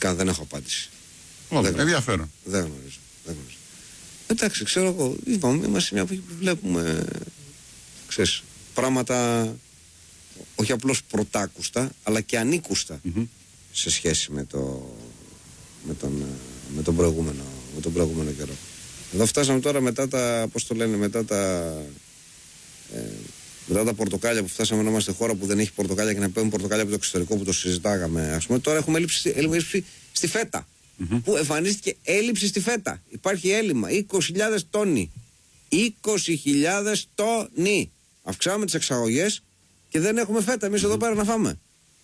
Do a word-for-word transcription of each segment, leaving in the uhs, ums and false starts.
Πραγματικά δεν έχω απάντηση. Όχι, ενδιαφέρον. Δεν γνωρίζω. Δεν γνωρίζω. Εντάξει, ξέρω εγώ. Είπαμε, είμαστε σε μια εποχή που βλέπουμε ξέρεις, πράγματα όχι απλώς πρωτάκουστα, αλλά και ανήκουστα mm-hmm. σε σχέση με, το, με, τον, με, τον προηγούμενο, με τον προηγούμενο καιρό. Εδώ φτάσαμε τώρα μετά τα, πώς το λένε, μετά τα, ε, μετά τα πορτοκάλια που φτάσαμε να είμαστε χώρα που δεν έχει πορτοκάλια και να παίρνουν πορτοκάλια από το εξωτερικό που το συζητάγαμε. Ας πούμε, τώρα έχουμε έλλειψη, έλλειψη στη φέτα. Mm-hmm. Που εμφανίστηκε έλλειψη στη φέτα. Υπάρχει έλλειμμα είκοσι χιλιάδες τόνοι. είκοσι χιλιάδες τόνοι. Αυξάνουμε τις εξαγωγές και δεν έχουμε φέτα εμείς mm-hmm. εδώ πέρα να φάμε.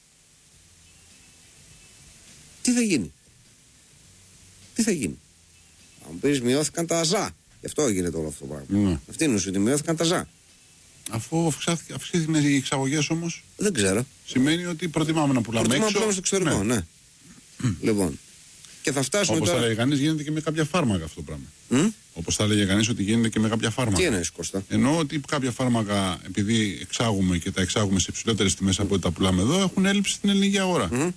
Τι θα γίνει? Τι θα γίνει? Αν μου πεις μειώθηκαν τα αζά. Γι' αυτό γίνεται όλο αυτό το πράγμα. Mm. Αυτή είναι ότι μειώθηκαν τα αζά. Αφού αυξήθηκαν οι εξαγωγές όμως. Δεν ξέρω. Σημαίνει ότι προτιμάμε να πουλάμε προτιμάμε έξω. Προτιμάμε στο εξωτερικό, ναι. ναι. Mm. Λοιπόν. Και θα φτάσουμε όπως τώρα... θα έλεγε κανείς γίνεται και με κάποια φάρμακα αυτό το πράγμα. Mm? Όπως θα έλεγε κανείς ότι γίνεται και με κάποια φάρμακα. Τι εννοείς, Κώστα? Εννοώ ότι κάποια φάρμακα, επειδή εξάγουμε και τα εξάγουμε σε υψηλότερες τιμές mm. από ό,τι τα πουλάμε εδώ, έχουν έλλειψη στην ελληνική αγορά. Mm.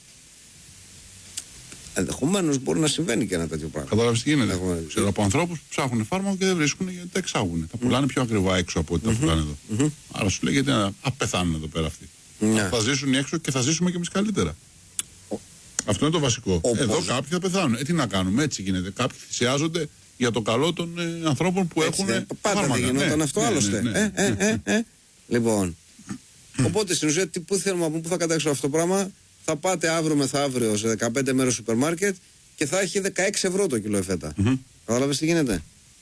Ενδεχομένως μπορεί να συμβαίνει και ένα τέτοιο πράγμα. Κατάλαβες τι γίνεται? Ξέρω από ανθρώπους που ψάχνουν φάρμακο και δεν βρίσκουν γιατί τα εξάγουν. Τα πουλάνε mm. πιο ακριβά έξω από ό,τι mm-hmm. τα πουλάνε εδώ. Mm-hmm. Άρα σου λέει γιατί να πεθάνουν εδώ πέρα αυτοί. Mm. Θα ζήσουν έξω και θα ζήσουμε κι εμείς καλύτερα. Αυτό είναι το βασικό. Όπως... Εδώ κάποιοι θα πεθάνουν. Ε, τι να κάνουμε, έτσι γίνεται. Κάποιοι θυσιάζονται για το καλό των ε, ανθρώπων που έτσι, έχουν. Ναι, πάντα δεν γινόταν ναι, αυτό ναι, άλλωστε. Ναι, ναι, ε, ε, ε, ε. Λοιπόν. Οπότε στην ουσία, τι, πού θέλουμε να πούμε, πού θα κατάξουμε αυτό το πράγμα? Θα πάτε αύριο μεθαύριο σε δεκαπέντε μέρες σούπερ μάρκετ και θα έχει δεκαέξι ευρώ το κιλό η φέτα. Mm-hmm. Κατάλαβες τι γίνεται?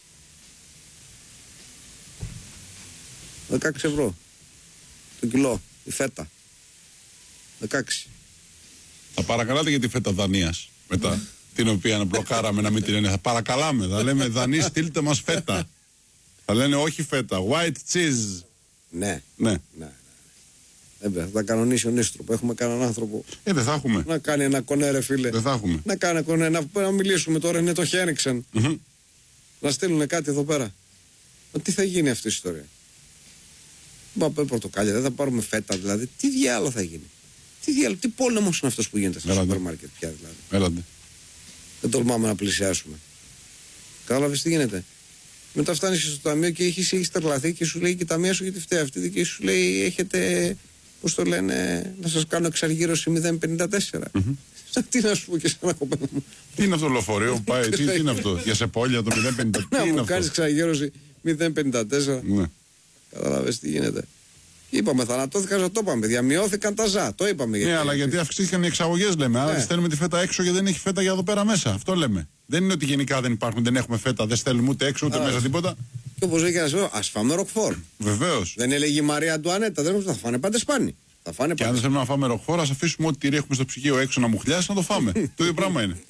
δεκαέξι ευρώ το κιλό η φέτα. δεκαέξι. Θα παρακαλάτε για τη φέτα Δανίας μετά, την οποία μπλοκάραμε να μην την λένε. Θα παρακαλάμε, θα λέμε Δανείοι στείλτε μας φέτα. Θα λένε όχι φέτα, white cheese. Ναι. Ναι. ναι, ναι. Ε, θα τα κανονίσει ο Νίστροπ. Έχουμε κανέναν άνθρωπο. Ε, δεν θα έχουμε. Να κάνει ένα κονέ, ρε φίλε. Δεν θα έχουμε. Να κάνει ένα κονέ, να, να μιλήσουμε τώρα, είναι το Χένιξεν. Mm-hmm. Να στείλουν κάτι εδώ πέρα. Μα τι θα γίνει αυτή η ιστορία? Μα πάμε πορτοκάλια, δεν θα πάρουμε φέτα δηλαδή. Τι διάλογο θα γίνει? Τι διάλογο, τι πόλεμος είναι αυτός που γίνεται στο σούπερ μάρκετ πια δηλαδή? Έλατε. Δεν τολμάμε να πλησιάσουμε. Κατάλαβες τι γίνεται? Μετά φτάνεις στο ταμείο και έχεις, έχεις τρελαθεί και σου λέει και η ταμεία σου γιατί φταίει αυτή και σου λέει έχετε, πώς το λένε, να σας κάνω εξαργύρωση μηδέν πενήντα τέσσερα. Mm-hmm. Σαν τι να σου πω και σαν ένα κοπέλα μου. Τι είναι αυτό το λεωφορείο που πάει, τι, τι είναι αυτό, για σεπόλια το μηδέν πενήντα τέσσερα. Να μου κάνεις εξαργύρωση μηδέν πενήντα τέσσερα. Ναι. Κατάλαβες τι γίνεται? Είπαμε, θανατώθηκαν, το είπαμε, παιδιά. Μειώθηκαν τα ζά. Το είπαμε. Ναι, γιατί... αλλά γιατί αυξήθηκαν οι εξαγωγές, λέμε. Άρα ναι. στέλνουμε τη φέτα έξω γιατί δεν έχει φέτα για εδώ πέρα μέσα. Αυτό λέμε. Δεν είναι ότι γενικά δεν υπάρχουν, δεν έχουμε φέτα, δεν στέλνουμε ούτε έξω ούτε Άρα, μέσα τίποτα. Και όπως λέει ένα ας φάμε ροκφόρ. Βεβαίως. Δεν έλεγε η Μαρία Αντουανέτα, δεν θα φάνε πάντα σπάνι. Θα φάνε και αν δεν θέλουμε να φάμε ροκφόρ, ας αφήσουμε ό,τι τυρί έχουμε στο ψυγείο έξω να μουχλιάσει να το φάμε. Το ίδιο πράγμα είναι.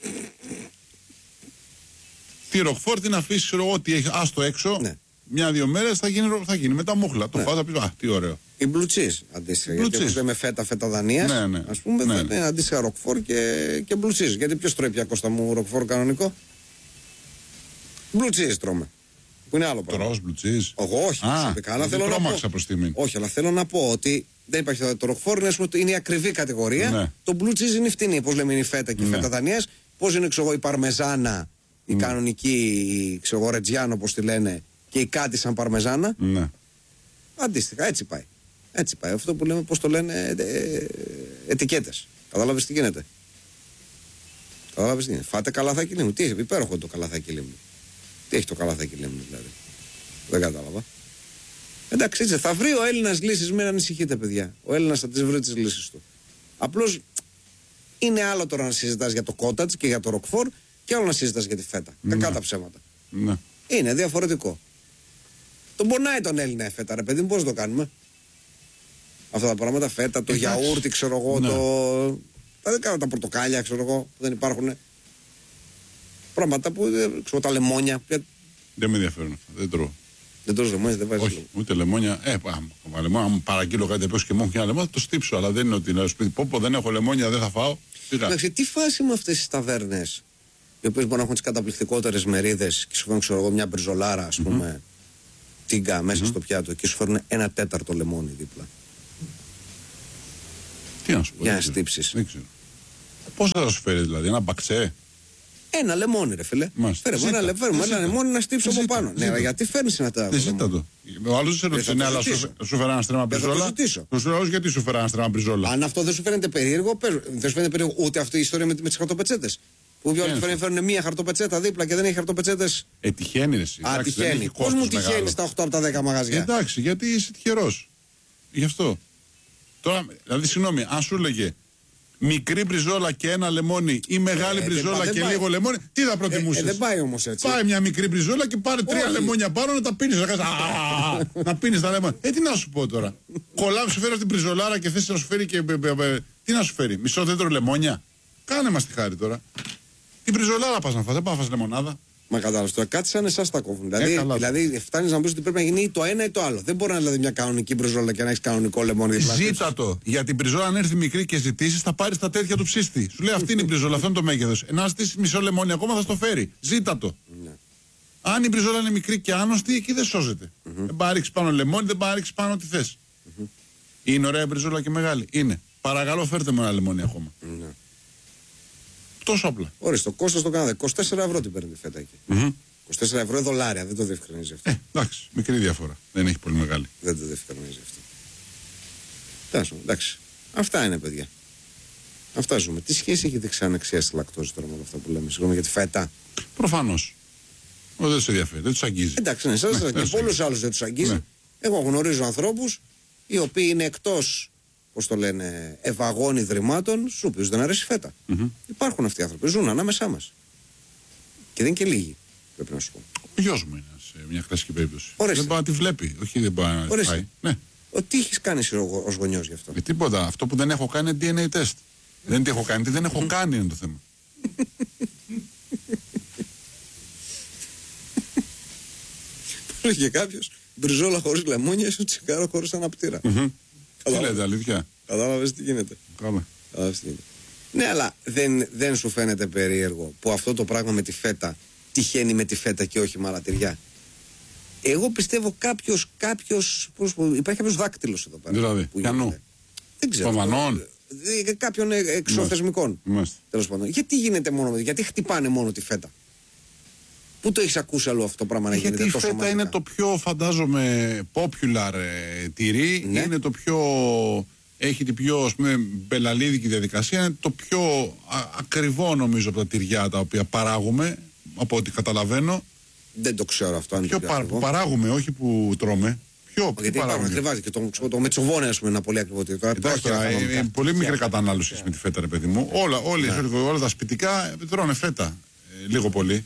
Τι ροκφόρ, τι να αφήσει, ό,τι έχει, άστο έξω. Ναι. Μια-δύο μέρες θα γίνει, θα γίνει μετά μούχλα. Το ναι. φάω, θα πει, α, τι ωραίο. Η μπλουτσίζ αντίστοιχα. Γιατί όπως λέμε φέτα, φέτα Δανίας. Ναι, ναι. Ας πούμε, ναι, ναι. αντίστοιχα ροκφόρ και, και μπλουτσίζ. Γιατί ποιος τρώει πια, Κώστα μου, ροκφόρ κανονικό? Μπλουτσίζ τρώμε. Που είναι άλλο πράγμα. Τρως μπλουτσίζ. Εγώ όχι. Α, αλλά θέλω να πω. Προς τιμή. Όχι, αλλά θέλω να πω ότι δεν υπάρχει το ροκφόρ, είναι, είναι η ακριβή κατηγορία. Ναι. Το μπλουτσίζ είναι η φτηνή. Πώς λέμε είναι η φέτα και η ναι. φέτα Δανίας. Πώς είναι ξέρω, η παρμεζάνα, η ναι. κανονική, ξέρω, ρετζιάνο, όπως τη λένε. Και η κάτι σαν παρμεζάνα. Ναι. Αντίστοιχα, έτσι πάει. Έτσι πάει. Αυτό που λέμε, πώς το λένε, ε, ε, ετικέτες. Κατάλαβες τι γίνεται? Κατάλαβες τι γίνεται? Φάτε καλάθακι λίμνου. Τι έχει, υπέροχο το καλάθακι λίμνου. Τι έχει το καλάθακι λίμνου δηλαδή? Δεν κατάλαβα. Εντάξει, έτσι, θα βρει ο Έλληνας λύσεις, μην ανησυχείτε παιδιά. Ο Έλληνας θα τις βρει τις λύσεις του. Απλώς είναι άλλο τώρα να συζητάς για το κότατς και για το ροκφόρ και άλλο να συζητάς για τη φέτα. Ναι. Κακά τα ψέματα. Ναι. Είναι διαφορετικό. Τον πονάει τον Έλληνα η φέτα, ρε παιδί μου, πώς το κάνουμε? Αυτά τα πράγματα, φέτα, το γιαούρτι, ξέρω εγώ, ναι. το. Δεν κάνω τα πορτοκάλια, ξέρω εγώ, που δεν υπάρχουν. Πράγματα που. ξέρω, τα λεμόνια. Δεν με ενδιαφέρουν αυτά, δεν τρώω. Δεν τρώω λεμόνια, δεν βάζει. Όχι, λεμόνια. Ούτε λεμόνια. Ε, άμα λεμόνια, αν παραγγείλω κάτι επίσης και μου έχει ένα λεμόνια, θα το στύψω. Αλλά δεν είναι ότι να σπίτι πω, πω δεν έχω λεμόνια, δεν θα φάω. Εντάξει, τι φάση με αυτές τις ταβέρνες, οι οποίες μπορεί να έχουν τις καταπληκτικότερες μερίδες και σου φέρνουν, ξέρω εγώ, μια μπριζολάρα, ας πούμε, mm-hmm. τίγκα μέσα mm-hmm. στο πιάτο και σου φέρνουν ένα τέταρτο λεμόνι δίπλα. Τι να σου πω. Για να στύψεις. Δεν ξέρω. Πώς θα σου φέρει δηλαδή, ένα μπαξέ? Ένα λεμόνι, ρε φίλε. Φέρε μου ένα, λε, ένα λεμόνι να στύψω από πάνω. Ναι, αλλά γιατί φέρνει ένα τέτοιο? Δεν ζήτα το. Ο άλλο σε ρωτήσει, ναι, αλλά σου φέρει ένα στρέμμα μπριζόλα. Σου φέρει γιατί σου φέρει ένα στρέμμα μπριζόλα. Αν αυτό δεν σου φαίνεται περίεργο, δεν σου φαίνεται περίεργο ούτε αυτή η ιστορία με, με τι χαρτοπετσέτες. Που όλοι φέρνουν μία χαρτοπετσέτα δίπλα και δεν έχει χαρτοπετσέτες. Ε, τυχαίνει ρε. Α, τυχαίνει. Πώ μου τυχαίνει στα οκτώ από τα δέκα μαγαζιά? Εντάξει, γιατί είσαι τυχερό. Γι' αυτό. Τώρα, δηλαδή, συγγνώμη, αν σου έλεγε μικρή μπριζόλα και ένα λεμόνι ή μεγάλη ε, μπριζόλα και πάει. λίγο λεμόνι, τι θα προτιμούσες? Ε, ε, δεν πάει όμως έτσι. Πάει μια μικρή μπριζόλα και πάρε τρία λεμόνια πάνω να τα πίνεις. Να πίνεις τα λεμόνια. Ε, τι να σου πω τώρα. Κολλάμε, σου φέρει αυτή την μπριζολάρα και θες να σου φέρει και. Τι να σου φέρει, μισό δέντρο λεμόνια? Κάνε μας τη χάρη τώρα. Την μπριζολάρα πας να φας, δεν πας να φας λεμονάδα. Μα κατάλαβες τώρα, κάτι σαν εσάς τα κόβουν. Δηλαδή, ε, δηλαδή φτάνεις να πεις ότι πρέπει να γίνει ή το ένα ή το άλλο. Δεν μπορεί να είναι δηλαδή, μια κανονική μπριζόλα και να έχεις κανονικό λεμόνι. Ζήτα το. Για την μπριζόλα, αν έρθει μικρή και ζητήσεις, θα πάρεις τα τέτοια του ψήστη. Σου λέει αυτή είναι η μπριζόλα, αυτό είναι το μέγεθος. Να ζητήσεις μισό λεμόνι ακόμα θα στο φέρει. Ζήτα το. Ναι. Αν η μπριζόλα είναι μικρή και άνοστή, εκεί δεν σώζεται. Mm-hmm. Δεν πάει να ρίξεις πάνω λεμόνι, δεν πάει να ρίξεις πάνω ό,τι θες. Mm-hmm. Είναι ωραία μπριζόλα και μεγάλη. Είναι. Παρακαλώ, φέρτε μου ένα λεμόνι ακόμα. Mm-hmm. Τόσο απλά. Ορίστε, το κόστος το κάνατε. είκοσι τέσσερα ευρώ την παίρνει η φέτα εκεί. Mm-hmm. είκοσι τέσσερα ευρώ δολάρια, δεν το διευκρινίζει αυτό. Ε, εντάξει, μικρή διαφορά. Δεν έχει πολύ μεγάλη. Δεν το διευκρινίζει αυτό. Τάσο, εντάξει. Αυτά είναι, παιδιά. Αυτά ζούμε. Τι σχέση έχει δεξιανεξία στη λακτόζη τώρα με όλα αυτά που λέμε? Συγγνώμη για τη φέτα. Προφανώς. Δεν του ενδιαφέρει, δεν του αγγίζει. Εντάξει, ναι, εσάς ναι, και πολλούς άλλους δεν του αγγίζει. Ναι. Εγώ γνωρίζω ανθρώπους οι οποίοι είναι εκτός, πώς το λένε, ευαγών ιδρυμάτων, στους οποίους δεν αρέσει φέτα. Mm-hmm. Υπάρχουν αυτοί οι άνθρωποι, ζουν ανάμεσά μας. Και δεν είναι και λίγοι, πρέπει να σου πω. Ο γιος μου είναι σε μια κλασική περίπτωση. Ορίστε. Δεν πάει να τη βλέπει, όχι δεν πάει να τη φάει. Ναι. Ο, τι έχεις κάνει εσύ ως γονιός γι' αυτό? Ε, τίποτα. Αυτό που δεν έχω κάνει είναι ντι εν έι τεστ. Δεν είναι τι έχω κάνει, τι δεν έχω κάνει είναι το θέμα. Και κάποιος μπριζόλα χωρίς λεμόνια, ίσως τσιγάρο χωρίς αναπτήρα. Mm-hmm. Τι λέτε, αλήθεια? Κατάλαβες τι γίνεται. Καλά. Κατάλαβες τι γίνεται. Ναι, αλλά δεν, δεν σου φαίνεται περίεργο που αυτό το πράγμα με τη φέτα τυχαίνει με τη φέτα και όχι με άλλα τυριά? Εγώ πιστεύω κάποιος, κάποιος, πώς, υπάρχει κάποιος δάκτυλος εδώ πέρα. Δηλαδή, πιανού? Δεν ξέρω. Παμανών? Κάποιων εξωθεσμικών. Τέλος πάντων. Γιατί γίνεται μόνο, γιατί χτυπάνε μόνο τη φέτα? Πού το έχεις ακούσει άλλο αυτό το πράγμα να γίνεται τόσο μαζικά? Γιατί η φέτα είναι το πιο, φαντάζομαι, popular ε, τυρί, ναι. Είναι το πιο, έχει την πιο, ας πούμε, μπελαλίδικη διαδικασία, είναι το πιο α, ακριβό νομίζω από τα τυριά τα οποία παράγουμε, από ό,τι καταλαβαίνω. Δεν το ξέρω αυτό. Αν πιο το πα, που παράγουμε, όχι που τρώμε. Πιο, γιατί υπάρχουν ακριβά και το, το, το μετσοβόνι, ας πούμε, είναι ένα πολύ ακριβό τυρί. Είναι πολύ μικρή κατανάλωση με τη φέτα, ρε παιδί μου. Όλα, όλοι, yeah. όλα τα σπιτικά τρώνε φέτα, ε, λίγο πολύ.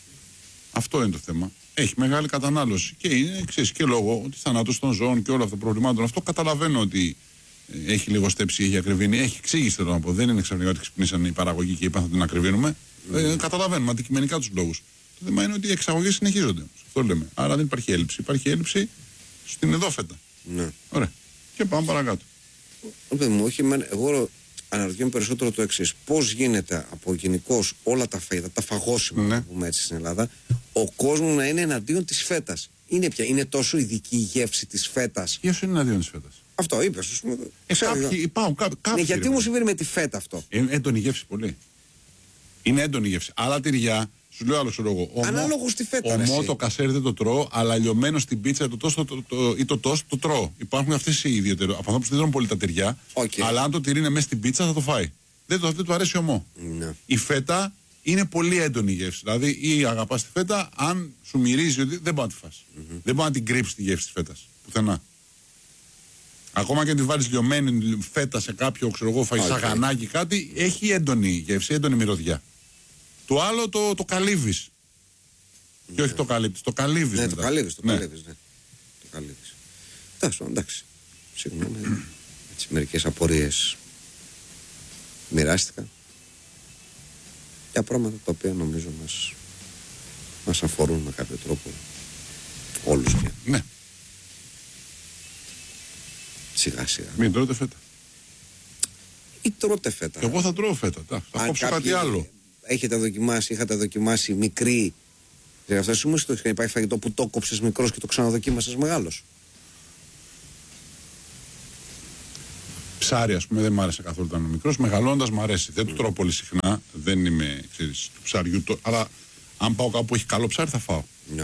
Αυτό είναι το θέμα. Έχει μεγάλη κατανάλωση. Και είναι ξέρεις, και λόγω τη θανάτου των ζώων και όλων αυτών των προβλημάτων. Αυτό καταλαβαίνω ότι ε, έχει λίγο στέψη, έχει ακριβήνει. Έχει εξήγηση θέλω να πω. Δεν είναι ξαφνικά ότι ξυπνήσαν οι παραγωγοί και είπαν θα την ακριβίνουμε. Mm. Ε, καταλαβαίνουμε αντικειμενικά του λόγου. Το θέμα είναι ότι οι εξαγωγές συνεχίζονται. Αυτό λέμε. Άρα δεν υπάρχει έλλειψη. Υπάρχει έλλειψη στην εδώ φέτα. Ναι. Ωραία. Και πάμε παρακάτω. Μου, όχι, εγώ αναρωτιέμαι περισσότερο το εξής. Πώς γίνεται από γενικώς όλα τα φέτα, τα φαγόσιμα, ναι. πούμε έτσι στην Ελλάδα, ο κόσμος να είναι εναντίον της φέτας? Είναι πια, είναι τόσο ειδική η γεύση της φέτας? Ποιος είναι εναντίον της φέτας? Αυτό είπες. Ε, κάποιοι υπάρχουν. Κά, ναι, γιατί μου συμβαίνει με τη φέτα αυτό? Ε, έντονη γεύση πολύ. Είναι έντονη γεύση. Άλλα τυριά, σου λέω άλλο ξέρω εγώ. Ανάλογο στη φέτα. Ομό το κασέρι δεν το τρώω, αλλά λιωμένο στην πίτσα το τόστο, το, το, το, ή το τόστο το τρώω. Υπάρχουν αυτές οι ιδιαιτερότητες. Από ανθρώπους που δεν τρώνε πολύ τα τυριά, okay. Αλλά αν το τυρί είναι μέσα στην πίτσα θα το φάει. Δεν, το, δεν του αρέσει ομό. Ναι. Η φέτα είναι πολύ έντονη η γεύση. Δηλαδή, ή αγαπάς τη φέτα, αν σου μυρίζει ότι δεν μπορεί να τη φας. Mm-hmm. Δεν μπορεί να την κρύψει τη γεύση της φέτας. Πουθενά. Ακόμα και αν τη βάλεις λιωμένη φέτα σε κάποιο ξέρω εγώ, okay. σαγανάκι κάτι, έχει έντονη γεύση, έντονη μυρωδιά. Το άλλο το, το καλύβεις. Ναι. Και όχι το καλύπτεις, το καλύβεις. Ναι, μετά. το καλύβεις, το ναι. καλύβεις, ναι. Το καλύβεις. Τάσο, εντάξει. Συγγνώμη. Έτσι μερικές απορίες μοιράστηκα. Για πράγματα τα οποία νομίζω μας, μας αφορούν με κάποιο τρόπο όλους πια. Ναι. Σιγά σιγά. Μην τρώτε φέτα. Ή τρώτε φέτα. Και εγώ θα τρώω φέτα. Θα κόψω κάτι άλλο. Έχετε δοκιμάσει, είχατε δοκιμάσει μικρή. Για αυτό σου μου το υπάρχει φαγητό που το κόψες μικρός και το ξαναδοκίμασες μεγάλος? Ψάρι, ας πούμε, δεν μου άρεσε καθόλου όταν ήμουν μικρός. Μεγαλώνοντας μου αρέσει. Δεν το τρώω πολύ συχνά. Δεν είμαι, ξέρεις, του ψαριού. Το... Αλλά αν πάω κάπου που έχει καλό ψάρι, θα φάω. Ναι.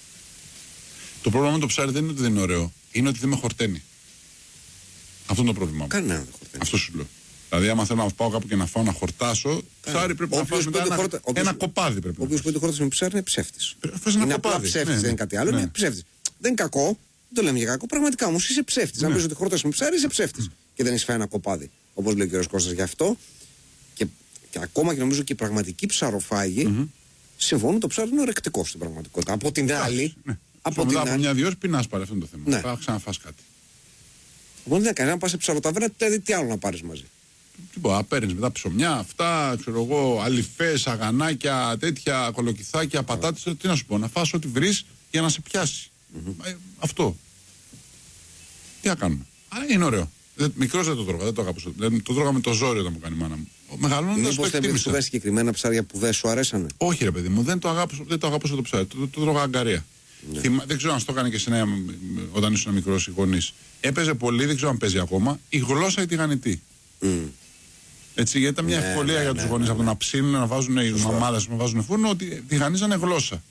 Το πρόβλημα με το ψάρι δεν είναι ότι δεν είναι ωραίο. Είναι ότι δεν με χορταίνει. Αυτό είναι το πρόβλημά μου. Κανένα δεν χορταίνει. Αυτό σου λέω. Δηλαδή, άμα θέλω να πάω κάπου και να φάω να χορτάσω, ψάρι πρέπει να φάω μετά ένα, χορτα... ένα κοπάδι. Πρέπει ο οποίος που χορτάσει με ψάρι είναι ψεύτης. Είναι απλά ψεύτης, ναι, δεν ναι. είναι κάτι άλλο. Ναι. Είναι ψεύτης. Δεν είναι κακό, δεν το λέμε για κακό. Πραγματικά όμως είσαι ψεύτης. Ναι. Αν πεις ότι χορτάσει με ψάρι, είσαι ψεύτης. Mm. Και δεν έχει φάει ένα κοπάδι. Όπως λέει ο κ. Κώστας γι' αυτό. Και, και ακόμα και νομίζω και οι πραγματικοί ψαροφάγοι mm-hmm. συμφωνούν το ψάρι είναι ορεκτικό στην πραγματικότητα. Από την άλλη. Ναι. Από μετά την από μια-δύο ώρες πεινάς πάλι, αυτό είναι το θέμα. Ναι. Θα ξαναφάς κάτι. Οπότε δεν κάνει, αν πας σε ψαροταβέρνα, τι άλλο να πάρεις μαζί. Λοιπόν, παίρνεις μετά ψωμιά, αυτά, ξέρω εγώ, αληφές, αγανάκια, τέτοια, κολοκυθάκια, πατάτες. Τι να σου πω, να φας ό,τι βρεις για να σε πιάσει. Mm-hmm. Ε, αυτό. Τι να κάνουμε. Α, είναι ωραίο. Μικρός δεν το τρώγα, δεν το αγαπούσα. Το τρώγα με το ζόρι όταν μου κάνει η μάνα μου. Μεγαλώνοντας το εκτίμησα. Μήπως συγκεκριμένα ψάρια που δεν σου αρέσανε. Όχι ρε παιδί μου, δεν το αγάπησα, δεν το, αγαπούσα το ψάρι. Το, το, το τρώγα αγκαρία. Ναι. Θυμα, δεν ξέρω αν το έκανε και εσένα όταν ήσουν μικρός οι γονείς. Έπαιζε πολύ, δεν ξέρω αν παίζει ακόμα, η γλώσσα ή τη γανιτή. Mm. Έτσι, γιατί ήταν μια ναι, ευκολία ναι, για τους ναι, γονείς ναι, από το να ψήνουν, να βάζουν οι μαμάδες να βάζουν φούρνο, ότι τη γανίζανε γλώσσα.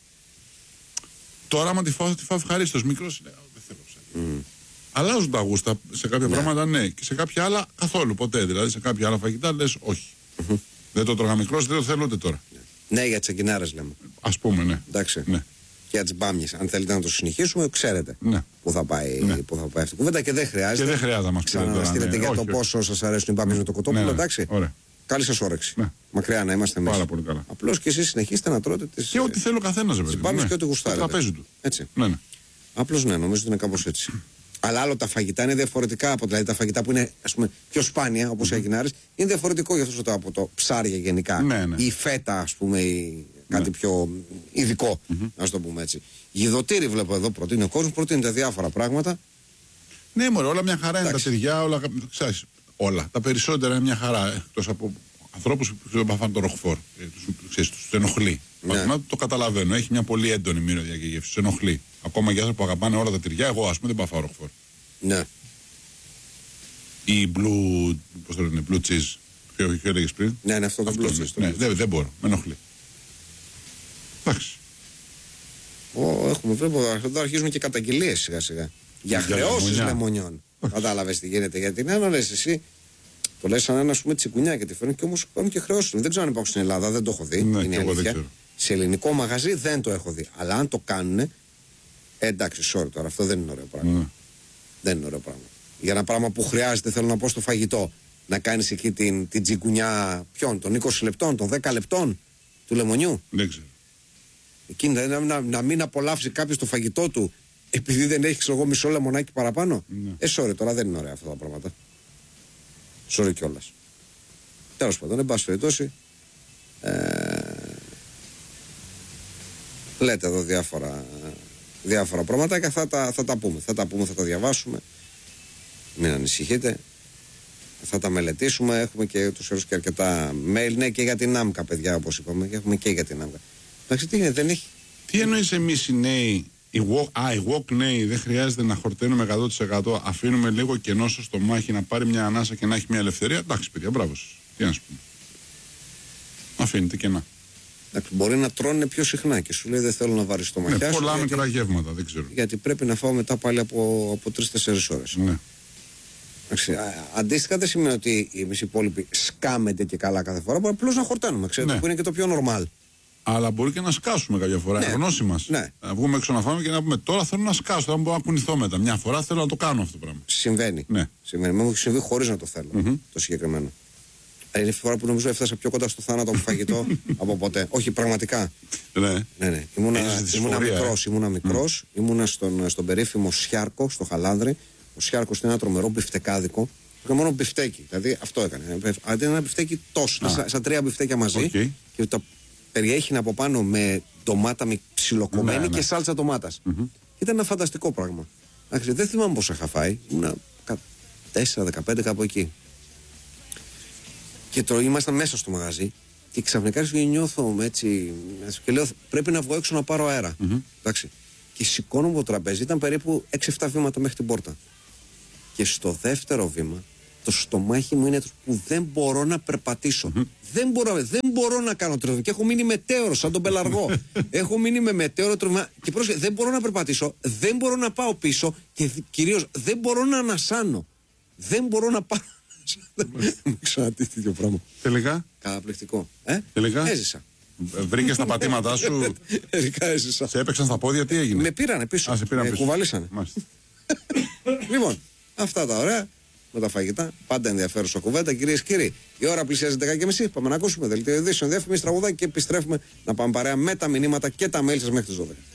Τώρα, άμα τη φάω, τη φάω ευχαρίστως. Μικρός είναι, δεν θέλω ψάρι. Mm. Αλλάζουν τα γούστα σε κάποια ναι. πράγματα, ναι, και σε κάποια άλλα καθόλου ποτέ. Δηλαδή, σε κάποια άλλα φαγητά λες όχι. Mm-hmm. Δεν το τρώγα μικρός, δεν το θέλω ούτε τώρα. Ναι, για τις τσακινάρες λέμε. Ας πούμε, ναι. Εντάξει. Ναι. Και για τις μπάμιες. Αν θέλετε να το συνεχίσουμε, ξέρετε ναι. που, θα πάει, ναι. που θα πάει αυτή η κουβέντα και δεν χρειάζεται. Και δεν χρειάζεται να μας πείτε. Ξαναστείλετε ναι. για όχι, το όχι. πόσο σας αρέσουν οι μπάμιες με το κοτόπουλο, ναι, εντάξει. Ωραία. Καλή σας όρεξη. Ναι. Μακριά να είμαστε μέσα. Πάρα πολύ καλά. Απλώς και εσείς συνεχίστε να τρώτε τις. Και ό,τι θέλω ο καθένας, βέβαια. Τις μπάμιες και ό,τι γουστάρετε. Το τραπέζι του. Έτσι. Ναι, ναι. Απλώς ναι, νομίζω ότι είναι κάπως έτσι. Αλλά άλλο τα φαγητά είναι διαφορετικά από δηλαδή τα φαγητά που είναι ας πούμε, πιο σπάνια, όπως mm-hmm. οι αγινάρες, είναι διαφορετικό για αυτό από το ψάρια γενικά. Ναι, ναι. Ή φέτα, ας πούμε, ή κάτι ναι. πιο ειδικό, mm-hmm. ας το πούμε έτσι. Γιδωτήρι βλέπω εδώ προτείνει ο κόσμος, προτείνει τα διάφορα πράγματα. Ναι, μωρέ, όλα μια χαρά είναι τα τυριά, όλα. Ξέρεις, όλα. Τα περισσότερα είναι μια χαρά. Εκτός από ανθρώπους που δεν παθάνε το ροχφόρ. Τους ενοχλεί. Ναι. Το καταλαβαίνω. Έχει μια πολύ έντονη μύρωδια και γεύση. Τους ενοχλεί. Ακόμα και άνθρωποι που αγαπάνε όλα τα τυριά, εγώ ας πούμε δεν πάω φάω ροχφόρ. Ναι. Ή blue, πώς το λένε, blue cheese. Ποιο έλεγες πριν. Ναι, είναι αυτό το blue cheese. Ναι, δεν, δεν μπορώ, με ενοχλεί. Εντάξει. Ω, έχουμε βλέπω, εδώ αρχίζουμε και καταγγελίες σιγά σιγά. Για, για χρεώσεις λεμονιών. Κατάλαβες τι γίνεται. Γιατί να λες εσύ, το λες σαν ένα ας πούμε τσικουνιά και τη φέρνουν και όμως υπάρχουν και χρεώσεις. Δεν ξέρω αν υπάρχουν στην Ελλάδα, δεν το έχω δει. Ναι, είναι αλήθεια. Σε ελληνικό μαγαζί δεν το έχω δει. Αλλά αν το κάνουν, ε, εντάξει, sorry τώρα, αυτό δεν είναι ωραίο πράγμα. Mm. Δεν είναι ωραίο πράγμα. Για ένα πράγμα που χρειάζεται, θέλω να πω στο φαγητό, να κάνεις εκεί την, την τσικουνιά ποιον, των είκοσι λεπτών, των δέκα λεπτών του λεμονιού. Δεν ξέρω. Εκείνη να, να, να μην απολαύσει κάποιο το φαγητό του επειδή δεν έχει ξέρω εγώ μισό λεμονάκι παραπάνω. Ναι. Ε, sorry, τώρα δεν είναι ωραία αυτά τα πράγματα. Sorry κιόλας. Τέλος πάντων, εν πάση περιπτώσει. Ε, λέτε εδώ διάφορα, διάφορα πράγματα και θα τα, θα τα πούμε. Θα τα πούμε, θα τα διαβάσουμε. Μην ανησυχείτε. Θα τα μελετήσουμε. Έχουμε και τους όρους και αρκετά mail. Ναι, και για την άμκα, παιδιά, όπως είπαμε. Και έχουμε και για την άμκα. Εντάξει, τι είναι, δεν έχει. Τι εννοείς εμείς οι νέοι, οι walk, α, οι walk νέοι, δεν χρειάζεται να χορταίνουμε εκατό τοις εκατό. Αφήνουμε λίγο κενό στο στομάχι να πάρει μια ανάσα και να έχει μια ελευθερία. Εντάξει, παιδιά, μπράβο σας. Τι να σου πούμε. Αφήνετε κενά. Εντάξει, μπορεί να τρώνε πιο συχνά και σου λέει δεν θέλω να βάρει στομαχιά. Ναι, πολλά γιατί, μικρά γεύματα, δεν ξέρω. Γιατί πρέπει να φάω μετά πάλι από, από τρεις τέσσερις ώρες. Ναι. Εντάξει, αντίστοιχα δεν σημαίνει ότι εμείς οι υπόλοιποι σκάμετε και καλά κάθε φορά. Μπορεί απλώς να χορταίνουμε, ξέρετε, ναι. που είναι και το πιο normal. Αλλά μπορεί και να σκάσουμε κάποια φορά. Ναι. Η γνώση μας. Ναι. Να βγούμε έξω να φάμε και να πούμε τώρα θέλω να σκάσω. Τώρα μπορώ να κουνηθώ μετά. Μια φορά θέλω να το κάνω αυτό το πράγμα. Συμβαίνει. Ναι. Συμβαίνει. Μου έχει συμβεί χωρίς να το θέλω mm-hmm. το συγκεκριμένο. Είναι η φορά που νομίζω έφτασα πιο κοντά στο θάνατο από φαγητό από ποτέ. Όχι, πραγματικά. Ναι. ναι, ναι. Ήμουνα, ήμουνα μικρός. Ήμουνα, μικρός, mm. ήμουνα στον, στον περίφημο Σιάρκο, στο Χαλάνδρι. Ο Σιάρκος είναι ένα τρομερό μπιφτεκάδικο. Είχα μόνο μπιφτέκι. Δηλαδή αυτό έκανε. Αντί ένα μπιφτέκι τόσο, σαν, σαν τρία μπιφτέκια μαζί. Okay. Και το περιέχει από πάνω με ντομάτα ψιλοκομμένη ναι, ναι. και σάλτσα ντομάτας. Mm-hmm. Ήταν ένα φανταστικό πράγμα. Άξι, δεν θυμάμαι πόσο είχα φάει. Ήμουνα τέσσερα δεκαπέντε κάπου εκεί. Και το ήμασταν μέσα στο μαγαζί και ξαφνικά νιώθω έτσι και λέω πρέπει να βγω έξω να πάρω αέρα. Mm-hmm. Εντάξει. Και σηκώνω από το τραπέζι, ήταν περίπου έξι εφτά βήματα μέχρι την πόρτα. Και στο δεύτερο βήμα Το στομάχι μου είναι που δεν μπορώ να περπατήσω. Mm-hmm. Δεν, μπορώ, δεν μπορώ να κάνω τροφή. Και έχω μείνει μετέωρο σαν τον πελαργό. Έχω μείνει με μετέωρο τροφή. Και πρόσεχε, δεν μπορώ να περπατήσω, δεν μπορώ να πάω πίσω και κυρίως δεν μπορώ να ανασάνω. Δεν μπορώ να πάω. Μου ξανατύχει τέτοιο πράγμα. Τελικά. Καταπληκτικό. Ε? Τελικά. Έζησα. Βρήκε τα πατήματά σου. Τελικά έζησα. Σε έπαιξαν στα πόδια, τι έγινε? Με πήρανε πίσω. Α, σε πήραν με πίσω. κουβαλήσανε. Λοιπόν, αυτά τα ωραία με τα φαγητά. Πάντα ενδιαφέρουσα κουβέντα, κυρίες και κύριοι. Η ώρα πλησιάζει δέκα και μισή. Πάμε να ακούσουμε δελτίο ειδήσεων, διαφημίσεις, τραγουδάκι και επιστρέφουμε να πάμε παρέα με τα μηνύματα και τα mail σας μέχρι τις δώδεκα.